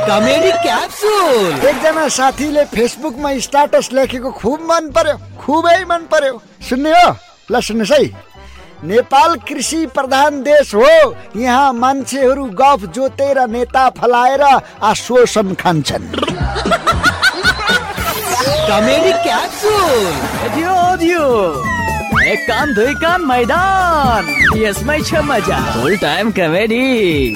Comedy capsule. एकजना साथीले फेसबुकमा स्ट्याटस लेखेको खुबै मन पर्यो। सुन्ने हो? ल सुन्नुहोस् है। नेपाल कृषि प्रधान देश हो, यहाँ मान्छेहरू गफ जोतेर नेता फलाएर आश्वासन खान्छन्। Comedy capsule. एक कान दुई कान मैदान, यसमै छ मजा। फुल टाइम कमेडी।